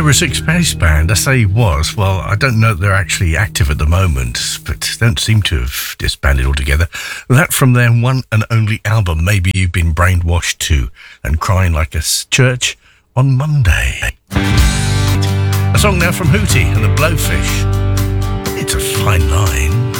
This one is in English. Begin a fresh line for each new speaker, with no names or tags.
They were a six-piece band. I say was. Well, I don't know that they're actually active at the moment, but don't seem to have disbanded altogether. That from their one and only album, Maybe You've Been Brainwashed Too, and Crying Like a Church on Monday. A song now from Hootie and the Blowfish. It's a fine line.